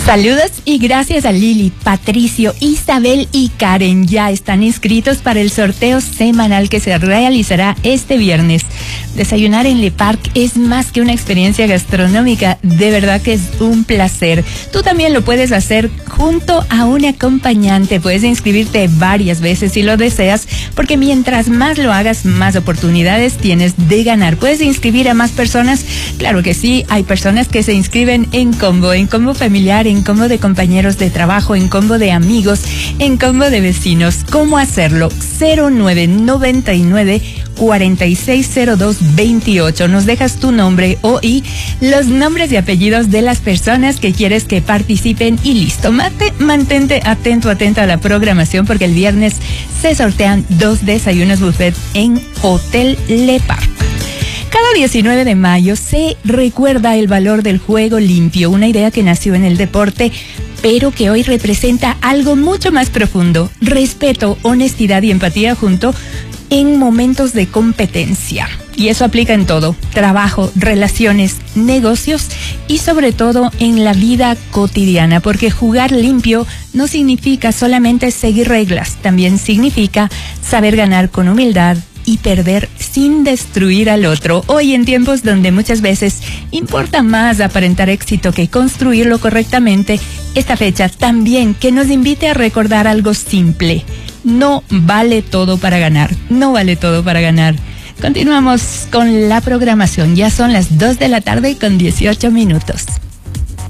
Saludos y gracias a Lili, Patricio, Isabel y Karen. Ya están inscritos para el sorteo semanal que se realizará este viernes. Desayunar en Le Parc es más que una experiencia gastronómica, de verdad que es un placer. Tú también lo puedes hacer junto a un acompañante. Puedes inscribirte varias veces si lo deseas, porque mientras más lo hagas, más oportunidades tienes de ganar. ¿Puedes inscribir a más personas? Claro que sí, hay personas que se inscriben en combo familiar, en combo de compañeros de trabajo, en combo de amigos, en combo de vecinos. ¿Cómo hacerlo? 0999 460228. Nos dejas tu nombre y los nombres y apellidos de las personas que quieres que participen y listo. Mantente atenta a la programación, porque el viernes se sortean 2 desayunos buffet en Hotel Le Parc. Cada 19 de mayo se recuerda el valor del juego limpio, una idea que nació en el deporte, pero que hoy representa algo mucho más profundo: respeto, honestidad y empatía junto en momentos de competencia. Y eso aplica en todo: trabajo, relaciones, negocios y sobre todo en la vida cotidiana, porque jugar limpio no significa solamente seguir reglas, también significa saber ganar con humildad y perder sin destruir al otro. Hoy, en tiempos donde muchas veces importa más aparentar éxito que construirlo correctamente, esta fecha también que nos invite a recordar algo simple: no vale todo para ganar, no vale todo para ganar. Continuamos con la programación, ya son las 2 de la tarde con 18 minutos.